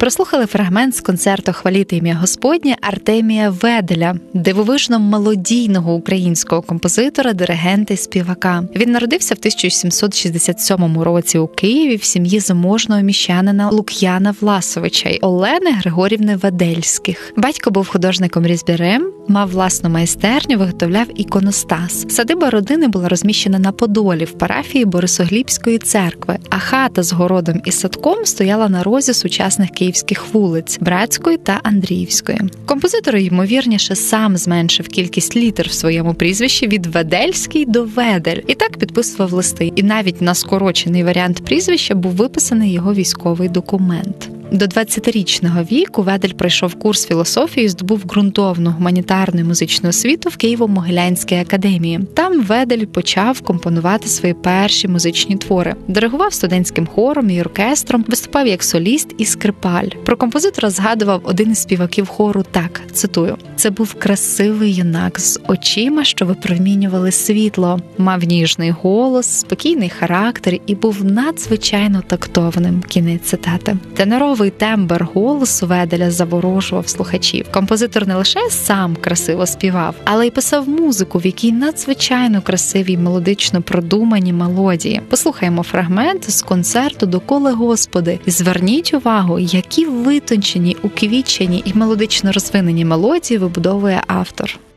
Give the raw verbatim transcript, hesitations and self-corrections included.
Прослухали фрагмент з концерту «Хваліти ім'я Господнє» Артемія Веделя, дивовижно мелодійного українського композитора, диригента і співака. Він народився в тисяча сімсот шістдесят сьомому році у Києві в сім'ї заможного міщанина Лук'яна Власовича й Олени Григорівни Ведельських. Батько був художником-різьбярем, мав власну майстерню, виготовляв іконостас. Садиба родини була розміщена на Подолі в парафії Борисоглібської церкви, а хата з городом і садком стояла на розі сучасних київських вулиць – Братської та Андріївської. Композитор, ймовірніше, сам зменшив кількість літер в своєму прізвищі від Ведельський до Ведель. І так підписував листи. І навіть на скорочений варіант прізвища був виписаний його військовий документ. До двадцятирічного віку Ведель пройшов курс філософії і здобув ґрунтовну гуманітарну і музичну освіту в Києво-Могилянській академії. Там Ведель почав компонувати свої перші музичні твори. Диригував студентським хором і оркестром, виступав як соліст і скрипаль. Про композитора згадував один із співаків хору так, цитую: «Це був красивий юнак з очима, що випромінювали світло, мав ніжний голос, спокійний характер і був надзвичайно тактовним». Кінець цитати. Теноровий тембр голосу Веделя заворожував слухачів. Композитор не лише сам красиво співав, але й писав музику, в якій надзвичайно красиві й мелодично продумані мелодії. Послухаємо фрагмент з концерту «Доколи Господи». Зверніть увагу, які витончені, уквітчені і мелодично розвинені мелодії вибудовує автор.